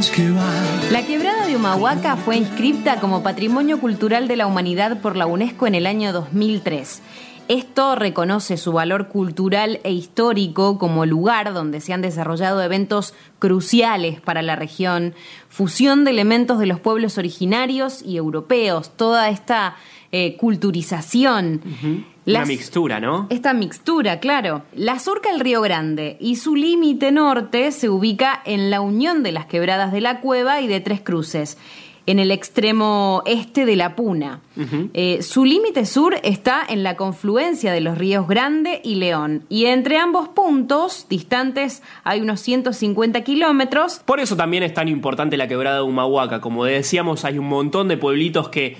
La quebrada de Humahuaca fue inscripta como Patrimonio Cultural de la Humanidad por la UNESCO en el año 2003. Esto reconoce su valor cultural e histórico como lugar donde se han desarrollado eventos cruciales para la región, fusión de elementos de los pueblos originarios y europeos, toda esta culturización. Una mixtura, ¿no? Esta mixtura, claro. La surca el Río Grande y su límite norte se ubica en la unión de las quebradas de la Cueva y de Tres Cruces, en el extremo este de la Puna. Su límite sur está en la confluencia de los ríos Grande y León. Y entre ambos puntos, distantes hay unos 150 kilómetros. Por eso también es tan importante la quebrada de Humahuaca. Como decíamos, hay un montón de pueblitos que